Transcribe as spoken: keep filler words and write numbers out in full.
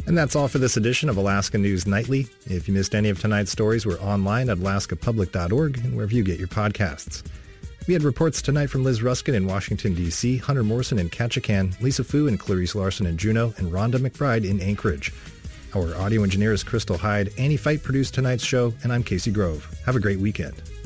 And that's all for this edition of Alaska News Nightly. If you missed any of tonight's stories, we're online at alaska public dot org and wherever you get your podcasts. We had reports tonight from Liz Ruskin in Washington, D C, Hunter Morrison in Ketchikan, Lisa Fu and Clarice Larson in Juneau, and Rhonda McBride in Anchorage. Our audio engineer is Crystal Hyde. Annie Fight produced tonight's show, and I'm Casey Grove. Have a great weekend.